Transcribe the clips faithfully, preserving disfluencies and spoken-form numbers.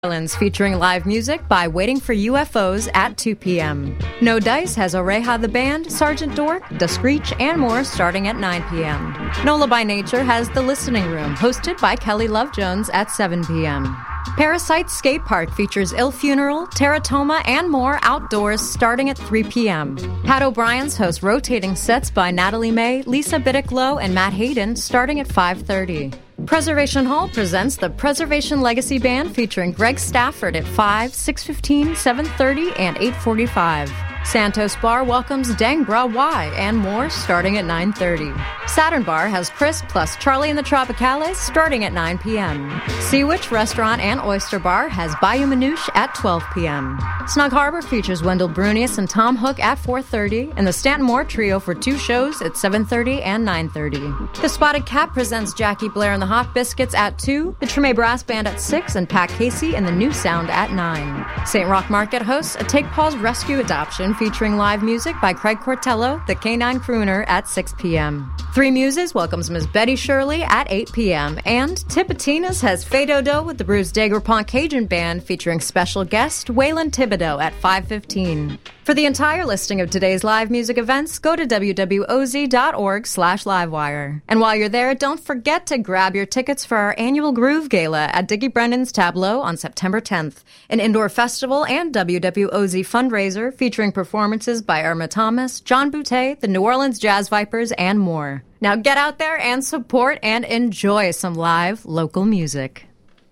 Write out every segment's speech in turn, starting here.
Islands featuring live music by Waiting for U F Os at two p.m. No Dice has Oreja the Band, Sergeant Dork, Da Screech, and more starting at nine p.m. Nola by Nature has The Listening Room, hosted by Kelly Love Jones at seven p.m. Parasite Skate Park features Ill Funeral, Teratoma, and more outdoors starting at three p.m. Pat O'Brien's hosts rotating sets by Natalie May, Lisa Biddick-Lowe, and Matt Hayden starting at five thirty. Preservation Hall presents the Preservation Legacy Band featuring Greg Stafford at five, six fifteen, seven thirty, and eight forty-five. Santos Bar welcomes Dang Bra Y and more starting at nine thirty. Saturn Bar has Chris plus Charlie and the Tropicales starting at nine p.m. Sea Witch Restaurant and Oyster Bar has Bayou Manouche at twelve p.m. Snug Harbor features Wendell Brunius and Tom Hook at four thirty, and the Stanton Moore Trio for two shows at seven thirty and nine thirty. The Spotted Cat presents Jackie Blair and the Hot Biscuits at two, the Treme Brass Band at six, and Pat Casey and the New Sound at nine. Saint Roch Market hosts a Take Paws Rescue Adoption featuring live music by Craig Cortello, the Canine Crooner, at six p.m. Three Muses welcomes Miss Betty Shirley at eight p.m. And Tipitina's has Fay Dodo with the Bruce Daguerreaupont Cajun Band featuring special guest Waylon Thibodeau at five fifteen. For the entire listing of today's live music events, go to w w o z dot org slash livewire. And while you're there, don't forget to grab your tickets for our annual Groove Gala at Diggy Brennan's Tableau on September tenth, an indoor festival and W W O Z fundraiser featuring performances by Irma Thomas, John Boutte, the New Orleans Jazz Vipers, and more. Now get out there and support and enjoy some live local music.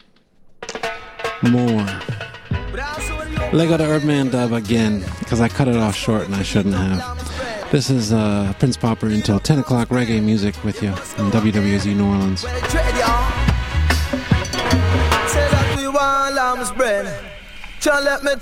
More. Lego the Erdman dub again, because I cut it off short and I shouldn't have. This is uh, Prince Popper until ten o'clock reggae music with you on W W O Z New Orleans.